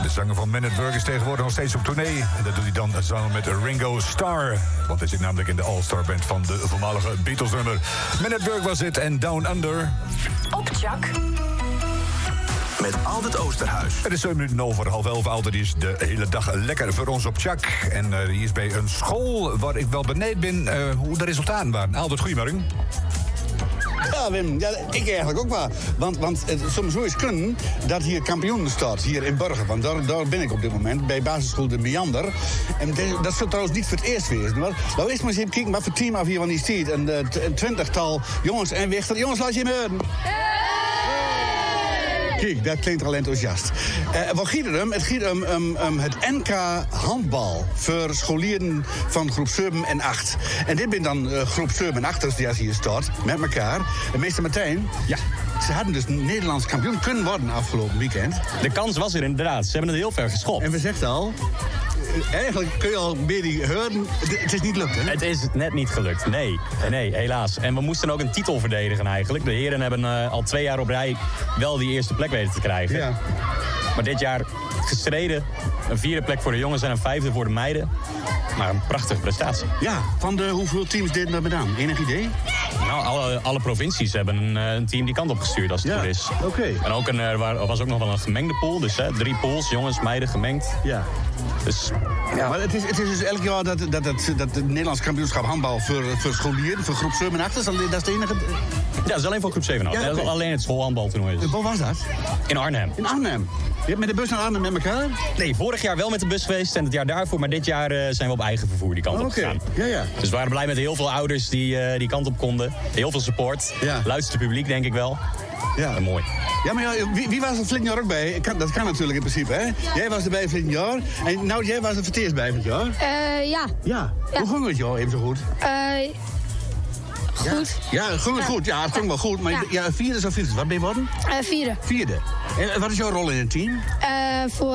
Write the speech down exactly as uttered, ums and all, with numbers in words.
zanger van Men at Work is tegenwoordig nog steeds op tournee. En dat doet hij dan samen met Ringo Starr. Want hij zit namelijk in de All-Star Band van de voormalige Beatles-nummer. Men at Work was het en Down Under. Op Chak. Met Aldert Oosterhuis. Het is zeven minuten over half elf. Aldert is de hele dag lekker voor ons op Chak. En uh, die is bij een school waar ik wel benieuwd ben uh, hoe de resultaten waren. Aldert, goedemorgen. Ja, Wim, ja, ik eigenlijk ook wel. Want, want het soms zo eens kunnen dat hier kampioen staat, hier in Burger. Want daar, daar ben ik op dit moment, bij basisschool De Meander. En de, dat zult trouwens niet voor het eerst wezen. Maar nou eerst maar eens even kijken wat voor team af hier van die stiet. En uh, een twintigtal jongens en wichter. Jongens, laat je me horen. Kijk, dat klinkt al enthousiast. Uh, wat giet het hem? Het giet hem um, um, het N K handbal voor scholieren van groep zeven en acht. En dit ben dan uh, groep zeven en acht, die als hier staat, met elkaar. En meester Martijn, ja, ze hadden dus Nederlands kampioen kunnen worden afgelopen weekend. De kans was er inderdaad. Ze hebben het heel ver geschopt. En we zeggen al, eigenlijk kun je al meer die horen, het is niet lukt, hè? Het is net niet gelukt, nee. Nee, helaas. En we moesten ook een titel verdedigen eigenlijk. De heren hebben uh, al twee jaar op rij wel die eerste plek weten te krijgen. Ja. Maar dit jaar gestreden. Een vierde plek voor de jongens en een vijfde voor de meiden. Maar een prachtige prestatie. Ja, van de hoeveel teams deden dat gedaan? Enig idee? Nou, alle, alle provincies hebben een, een team die kant op gestuurd als het ja. goed is. Oké. Okay. En ook een, er was ook nog wel een gemengde pool. Dus hè, drie pools, jongens, meiden, gemengd. Ja. Dus, ja. Maar het is, het is dus elk jaar dat, dat, dat, dat het Nederlands kampioenschap handbal voor, voor scholieren, voor groep zeven en acht, dat is de enige... Ja, dat is alleen voor groep zeven en acht. Ja, okay. Dat is alleen het schoolhandbaltoernooi. Dus. Waar was dat? In Arnhem. In Arnhem? Je hebt met de bus naar Arnhem met elkaar? Nee, vorig jaar wel met de bus geweest en het jaar daarvoor. Maar dit jaar uh, zijn we op eigen vervoer die kant oh, op okay. gegaan. Ja, ja. Dus we waren blij met heel veel ouders die uh, die kant op konden. Heel veel support. Ja. Luidste publiek, denk ik wel. Ja. En mooi. Ja, maar ja, wie, wie was er vorig jaar ook bij? Kan, dat kan natuurlijk in principe, hè? Jij was erbij vorig jaar. En nou, jij was er voor het eerst bij vorig jaar? Uh, ja. ja. Ja. Hoe ging het, joh? Even zo goed? Uh, goed. Ja, ja ging het ja. goed. Ja, het ging wel goed. Maar ja, ja vierde of vierde. Wat ben je worden? Uh, vierde. Vierde. En wat is jouw rol in het team? Uh, voor